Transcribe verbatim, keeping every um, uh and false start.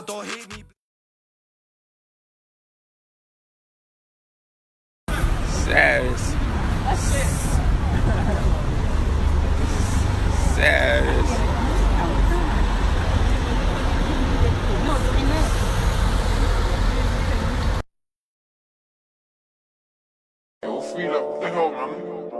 don't hate me. Serious. Serious. Yo, free up, the hell, man.